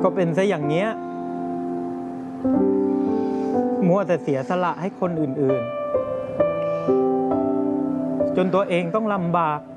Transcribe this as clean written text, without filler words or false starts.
ก็เป็นซะอย่างเนี้ยมัวแต่เสียสละให้คนอื่นๆจนตัวเองต้องลำบาก